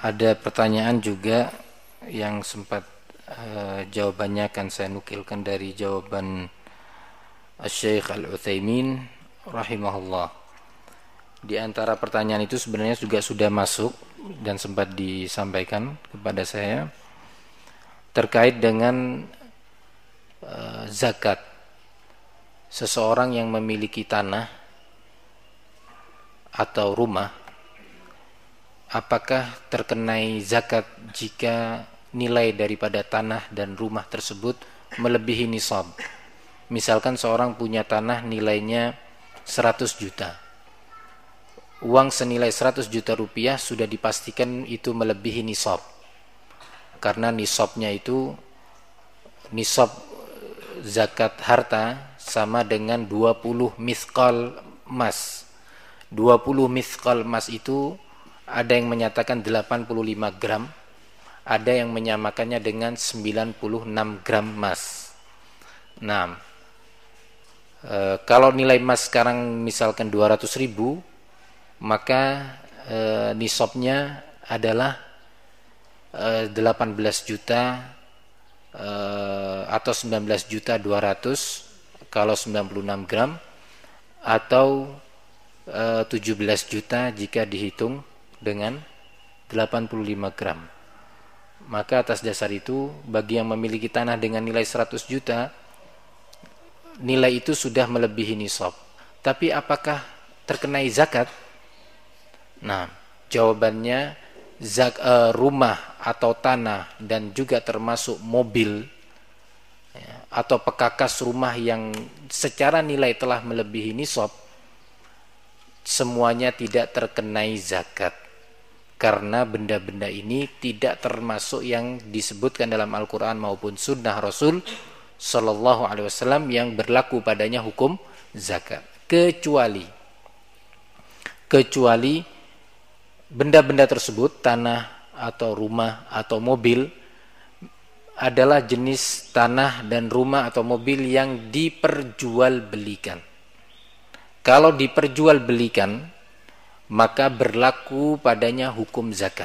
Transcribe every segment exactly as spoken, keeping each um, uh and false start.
Ada pertanyaan juga yang sempat uh, jawabannya akan saya nukilkan dari jawaban Syekh Al-Utsaimin rahimahullah. Di antara pertanyaan itu sebenarnya juga sudah masuk dan sempat disampaikan kepada saya terkait dengan uh, zakat. Seseorang yang memiliki tanah atau rumah, apakah terkenai zakat jika nilai daripada tanah dan rumah tersebut melebihi nisab? Misalkan seorang punya tanah nilainya seratus juta. Uang senilai seratus juta rupiah sudah dipastikan itu melebihi nisab. Karena nisabnya itu, nisab zakat harta sama dengan dua puluh mithqal emas. dua puluh mithqal emas itu ada yang menyatakan delapan puluh lima gram, ada yang menyamakannya dengan sembilan puluh enam gram emas. Nah, e, kalau nilai emas sekarang misalkan dua ratus ribu, maka e, nisabnya adalah e, delapan belas juta e, atau sembilan belas juta dua ratus kalau sembilan puluh enam gram, atau e, tujuh belas juta jika dihitung dengan delapan puluh lima gram. Maka atas dasar itu, bagi yang memiliki tanah dengan nilai seratus juta, nilai itu sudah melebihi nisab. Tapi apakah terkenai zakat? Nah, jawabannya zak, uh, rumah atau tanah dan juga termasuk mobil ya, atau pekakas rumah yang secara nilai telah melebihi nisab, semuanya tidak terkenai zakat. Karena benda-benda ini tidak termasuk yang disebutkan dalam Al-Quran maupun Sunnah Rasul Sallallahu Alaihi Wasallam yang berlaku padanya hukum zakat. Kecuali, kecuali benda-benda tersebut, tanah atau rumah atau mobil, adalah jenis tanah dan rumah atau mobil yang diperjualbelikan. Kalau diperjualbelikan, maka berlaku padanya hukum zakat.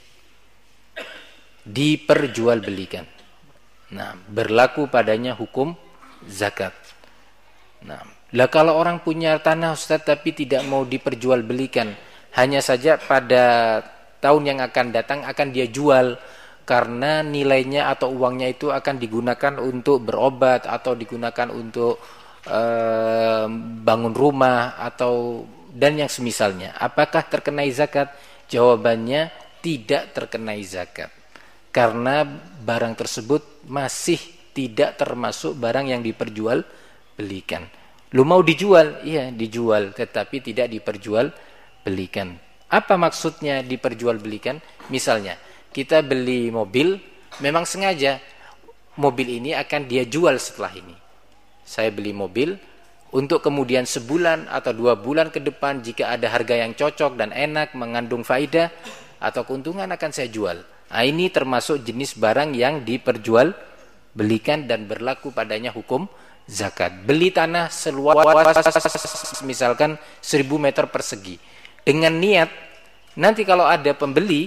Diperjualbelikan. Nah, berlaku padanya hukum zakat. Nah, lah kalau orang punya tanah Ustaz tapi tidak mau diperjualbelikan, hanya saja pada tahun yang akan datang akan dia jual karena nilainya atau uangnya itu akan digunakan untuk berobat atau digunakan untuk eh, bangun rumah atau dan yang semisalnya. Apakah terkenai zakat? Jawabannya tidak terkenai zakat. Karena barang tersebut masih tidak termasuk barang yang diperjualbelikan. Lu mau dijual? Iya, dijual, tetapi tidak diperjualbelikan. Apa maksudnya diperjualbelikan? Misalnya, kita beli mobil, memang sengaja mobil ini akan dia jual setelah ini. Saya beli mobil untuk kemudian sebulan atau dua bulan ke depan, jika ada harga yang cocok dan enak, mengandung faidah atau keuntungan, akan saya jual. Nah, ini termasuk jenis barang yang diperjualbelikan dan berlaku padanya hukum zakat. Beli tanah seluas misalkan seribu meter persegi dengan niat nanti kalau ada pembeli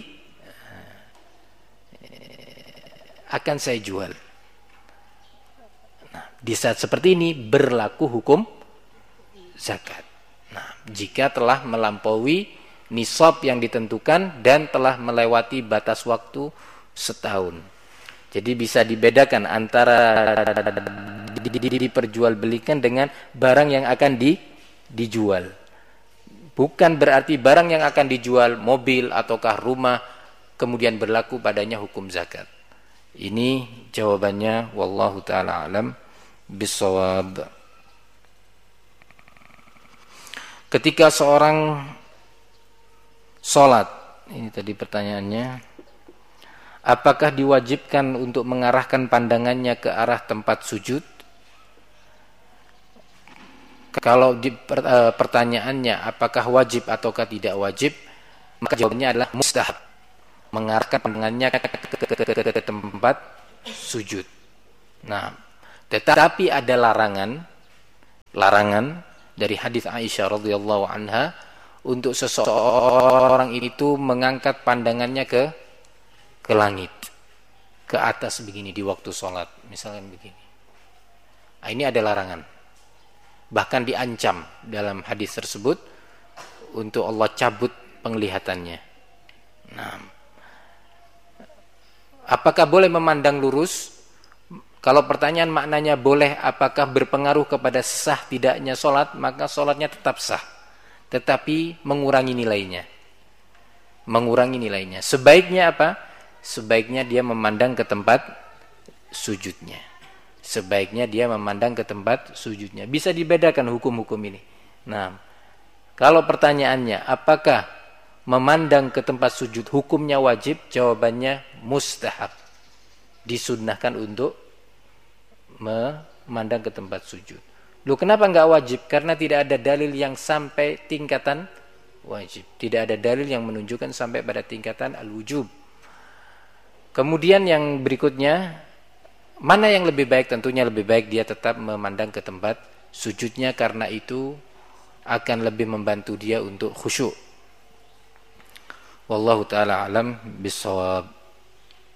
akan saya jual. Nah, di saat seperti ini berlaku hukum zakat. Nah, jika telah melampaui nisab yang ditentukan dan telah melewati batas waktu setahun. Jadi bisa dibedakan antara diperjualbelikan dengan barang yang akan di, dijual. Bukan berarti barang yang akan dijual, mobil ataukah rumah, kemudian berlaku padanya hukum zakat. Ini jawabannya, wallahu ta'ala alam bisawab. Ketika seorang sholat, ini tadi pertanyaannya, apakah diwajibkan untuk mengarahkan pandangannya ke arah tempat sujud? Kalau di, per, e, pertanyaannya apakah wajib ataukah tidak wajib, maka jawabannya adalah mustahab, mengarahkan pandangannya ke, ke, ke, ke, ke, ke tempat sujud. Nah, tetapi ada larangan, larangan dari hadis Aisyah radhiyallahu anha untuk seseorang itu mengangkat pandangannya ke ke langit, ke atas begini di waktu sholat, misalkan begini. Nah, ini ada larangan. Bahkan diancam dalam hadis tersebut untuk Allah cabut penglihatannya. Nah, apakah boleh memandang lurus? Kalau pertanyaan maknanya boleh, apakah berpengaruh kepada sah tidaknya sholat? Maka sholatnya tetap sah, tetapi mengurangi nilainya. Mengurangi nilainya. Sebaiknya apa? Sebaiknya dia memandang ke tempat sujudnya. Sebaiknya dia memandang ke tempat sujudnya. Bisa dibedakan hukum-hukum ini. Nah, kalau pertanyaannya apakah memandang ke tempat sujud hukumnya wajib? Jawabannya mustahab. Disunnahkan untuk memandang ke tempat sujud. Loh, kenapa enggak wajib? Karena tidak ada dalil yang sampai tingkatan wajib. Tidak ada dalil yang menunjukkan sampai pada tingkatan al-wujub. Kemudian yang berikutnya, mana yang lebih baik? Tentunya lebih baik dia tetap memandang ke tempat sujudnya, karena itu akan lebih membantu dia untuk khusyuk. Wallahu ta'ala alam bisawab.